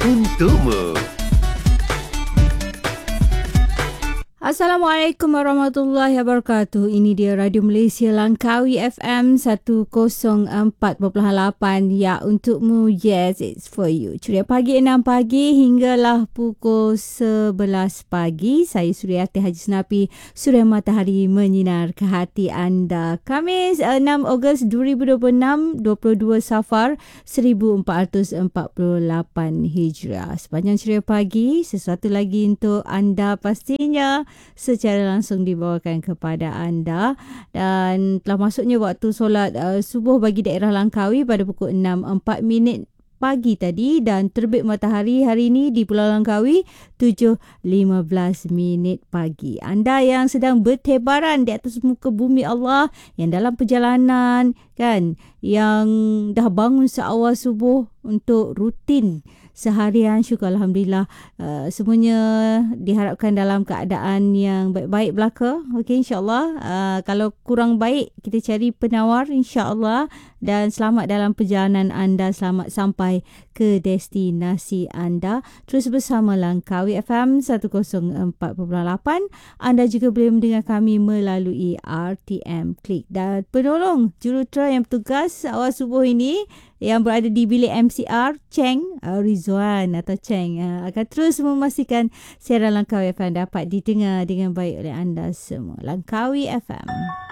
untukmu. Assalamualaikum warahmatullahi wabarakatuh. Ini dia Radio Malaysia Langkawi FM 104.8. Ya, untukmu. Yes, it's for you. Ceria pagi 6 pagi hinggalah pukul 11 pagi. Saya Suriati Haji Senapi. Suria Matahari menyinar ke hati anda. Khamis 6 Ogos 2026, 22 Safar 1448 Hijrah. Sepanjang ceria pagi, sesuatu lagi untuk anda pastinya secara langsung dibawakan kepada anda, dan telah masuknya waktu solat subuh bagi daerah Langkawi pada pukul 6.04 pagi tadi, dan terbit matahari hari ini di Pulau Langkawi 7.15 pagi. Anda yang sedang bertebaran di atas muka bumi Allah, yang dalam perjalanan kan, yang dah bangun seawal subuh untuk rutin seharian, syukur Alhamdulillah, semuanya diharapkan dalam keadaan yang baik-baik belaka. Okey, insyaAllah. Kalau kurang baik, kita cari penawar insyaAllah. Dan selamat dalam perjalanan anda, selamat sampai ke destinasi anda. Terus bersama Langkawi FM 104.8. Anda juga boleh mendengar kami melalui RTM Klik. Dan penolong jurutera yang bertugas awal subuh ini, yang berada di bilik MCR, Cheng Rizwan atau Cheng, akan terus memastikan siaran Langkawi FM dapat didengar dengan baik oleh anda semua. Langkawi FM.